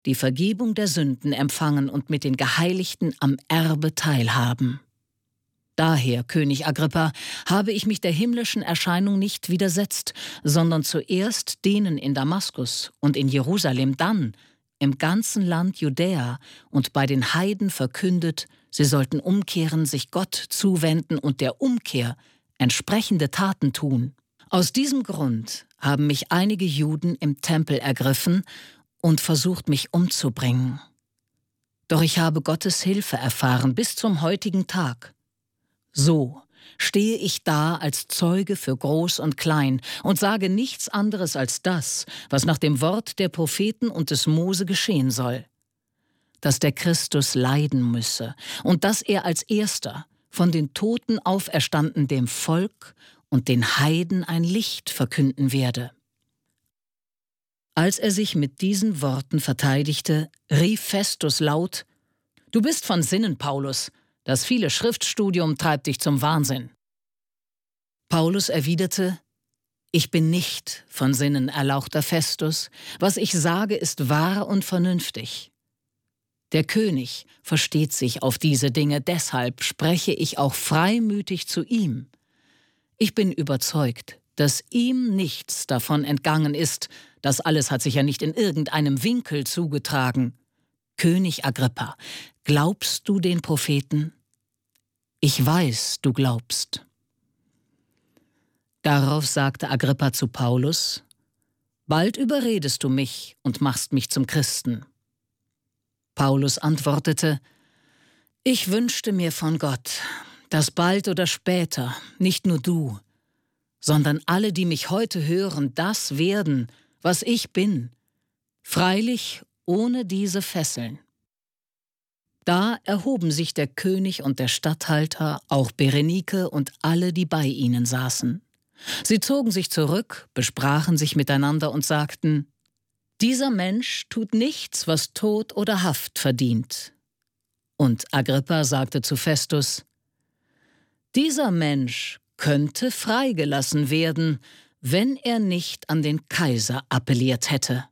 die Vergebung der Sünden empfangen und mit den Geheiligten am Erbe teilhaben. Daher, König Agrippa, habe ich mich der himmlischen Erscheinung nicht widersetzt, sondern zuerst denen in Damaskus und in Jerusalem, dann im ganzen Land Judäa und bei den Heiden verkündet, sie sollten umkehren, sich Gott zuwenden und der Umkehr entsprechende Taten tun. Aus diesem Grund haben mich einige Juden im Tempel ergriffen und versucht, mich umzubringen. Doch ich habe Gottes Hilfe erfahren bis zum heutigen Tag. So stehe ich da als Zeuge für Groß und Klein und sage nichts anderes als das, was nach dem Wort der Propheten und des Mose geschehen soll: dass der Christus leiden müsse und dass er als Erster von den Toten auferstanden dem Volk und den Heiden ein Licht verkünden werde. Als er sich mit diesen Worten verteidigte, rief Festus laut: »Du bist von Sinnen, Paulus. Das viele Schriftstudium treibt dich zum Wahnsinn.« Paulus erwiderte: »Ich bin nicht von Sinnen, erlauchter Festus. Was ich sage, ist wahr und vernünftig. Der König versteht sich auf diese Dinge, deshalb spreche ich auch freimütig zu ihm. Ich bin überzeugt, dass ihm nichts davon entgangen ist. Das alles hat sich ja nicht in irgendeinem Winkel zugetragen. König Agrippa, glaubst du den Propheten? Ich weiß, du glaubst.« Darauf sagte Agrippa zu Paulus: »Bald überredest du mich und machst mich zum Christen.« Paulus antwortete: »Ich wünschte mir von Gott, dass bald oder später nicht nur du, sondern alle, die mich heute hören, das werden, was ich bin, freilich ohne diese Fesseln.« Da erhoben sich der König und der Statthalter, auch Berenike und alle, die bei ihnen saßen. Sie zogen sich zurück, besprachen sich miteinander und sagten: »Dieser Mensch tut nichts, was Tod oder Haft verdient.« Und Agrippa sagte zu Festus: »Dieser Mensch könnte freigelassen werden, wenn er nicht an den Kaiser appelliert hätte.«